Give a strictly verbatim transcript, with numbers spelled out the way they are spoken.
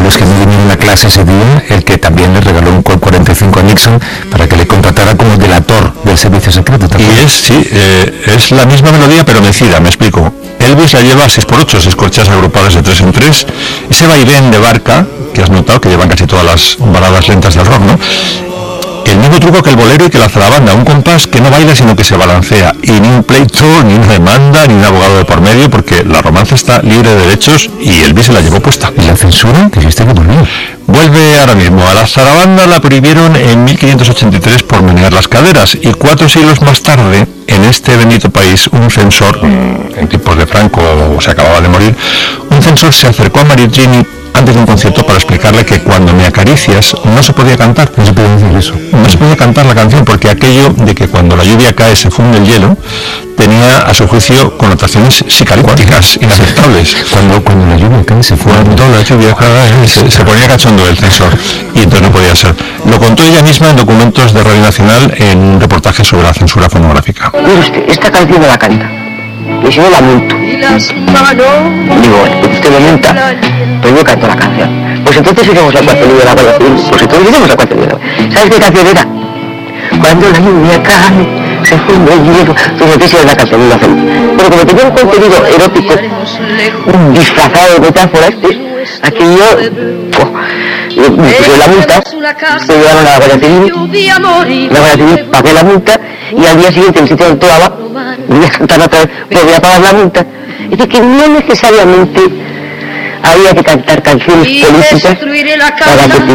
los que no vinieron a clase ese día, el que también le regaló un Colt cuarenta y cinco a Nixon para que le contratara como delator del servicio secreto. Y es, sí, eh, es la misma melodía pero mecida, me explico. Elvis la lleva a seis por ocho, seis corcheas agrupadas de tres en tres, ese vaivén de barca, que has notado que llevan casi todas las baladas lentas del rock, ¿no? El mismo truco que el bolero y que la zarabanda, un compás que no baila sino que se balancea, y ni un pleito, ni una demanda, ni un abogado de por medio, porque la romanza está libre de derechos y Elvis se la llevó puesta. ¿Y la censura? Que existe que volver. Vuelve ahora mismo. A la zarabanda la prohibieron en mil quinientos ochenta y tres por menear las caderas, y cuatro siglos más tarde, en este bendito país, un censor, en tiempos de Franco, se acababa de morir, un censor se acercó a Maritrini antes de un concierto para explicarle que Cuando me acaricias no se podía cantar. No se podía decir eso. No se podía cantar la canción porque aquello de que cuando la lluvia cae se funde el hielo tenía a su juicio connotaciones psicalípticas inaceptables. Cuando, cuando la lluvia cae se funde. Cuando la lluvia cae se, se ponía cachondo el censor y entonces no podía ser. Lo contó ella misma en documentos de Radio Nacional en un reportaje sobre la censura fonográfica. Mire usted, esta canción no la canta. Y si no la multo. Digo, pues usted me multa, pues yo canto la canción. Pues entonces iremos a cuartel de la Guardia Civil. Pues entonces iremos a cuartel de la Guardia Civil. ¿Sabes qué canción era? Cuando la lluvia cae, se funde el hielo. Pues entonces era una canción muy feliz. Pero como tenía un contenido erótico, un disfrazado de metáforas, aquello, oh, me pusieron la multa, me llevaron a la Guardia Civil, la Guardia Civil pagué la multa, y al día siguiente el sitio actuaba, voy a cantar otra vez, volví a pagar la multa. Es decir, que no necesariamente había que cantar canciones políticas para que